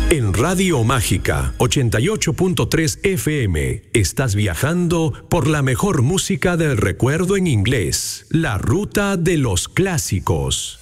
En Radio Mágica 88.3 FM estás viajando por la mejor música del recuerdo en inglés, la ruta de los clásicos.